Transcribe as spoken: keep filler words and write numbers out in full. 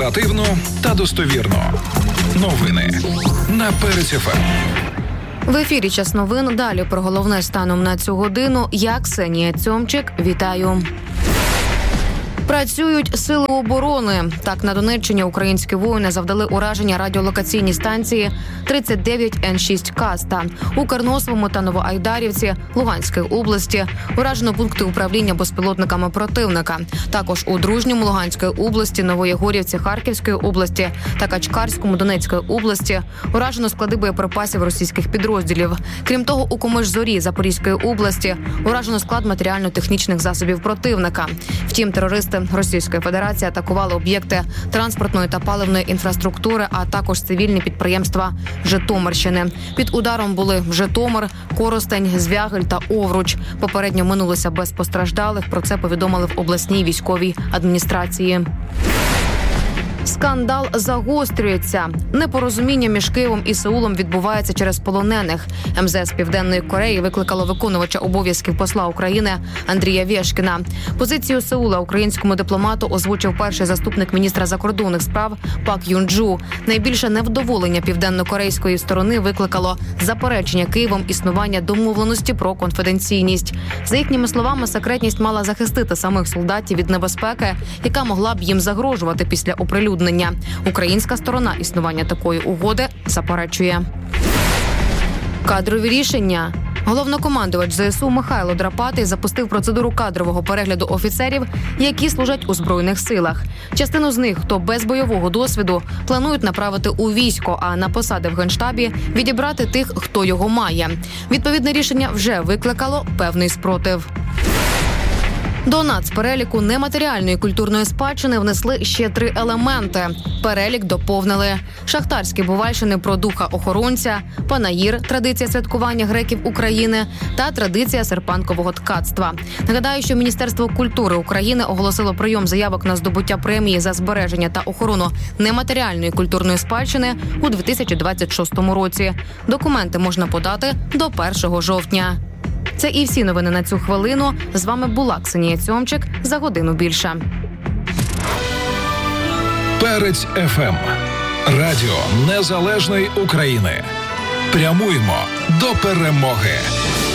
Оперативно та достовірно. Новини на Перець еф ем. В ефірі «Час новин». Далі про головне станом на цю годину. Я Ксенія Цьомчик. Вітаю. Працюють сили оборони. Так, на Донеччині українські воїни завдали ураження радіолокаційній станції тридцять дев'ять ен шість Каста. У Карносовому та Новоайдарівці Луганської області уражено пункти управління безпілотниками противника. Також у Дружньому Луганської області, Новоєгорівці Харківської області та Качкарському Донецької області уражено склади боєприпасів російських підрозділів. Крім того, у Комиш-Зорі Запорізької області уражено склад матеріально-технічних засобів противника. Втім, терористи Російської Федерації атакували об'єкти транспортної та паливної інфраструктури, а також цивільні підприємства Житомирщини. Під ударом були Житомир, Коростень, Звягель та Овруч. Попередньо минулося без постраждалих. Про це повідомили в обласній військовій адміністрації. Скандал загострюється. Непорозуміння між Києвом і Сеулом відбувається через полонених. ем зе ес Південної Кореї викликало виконувача обов'язків посла України Андрія Вєшкіна. Позицію Сеула українському дипломату озвучив перший заступник міністра закордонних справ Пак Юн-Джу. Найбільше невдоволення південно-корейської сторони викликало заперечення Києвом існування домовленості про конфіденційність. За їхніми словами, секретність мала захистити самих солдатів від небезпеки, яка могла б їм загрожувати після оприлюднення. Українська сторона існування такої угоди заперечує. Кадрові рішення. Головнокомандувач зе ес у Михайло Драпатий запустив процедуру кадрового перегляду офіцерів, які служать у Збройних силах. Частину з них, хто без бойового досвіду, планують направити у військо, а на посади в Генштабі відібрати тих, хто його має. Відповідне рішення вже викликало певний спротив. До нацпереліку нематеріальної культурної спадщини внесли ще три елементи. Перелік доповнили: шахтарські бувальщини про духа-охоронця, панаїр – традиція святкування греків України та традиція серпанкового ткацтва. Нагадаю, що Міністерство культури України оголосило прийом заявок на здобуття премії за збереження та охорону нематеріальної культурної спадщини у дві тисячі двадцять шостому році. Документи можна подати до першого жовтня. Це і всі новини на цю хвилину. З вами була Ксенія Цьомчик. За годину більше. Перець еф ем. Радіо Незалежної України. Прямуємо до перемоги.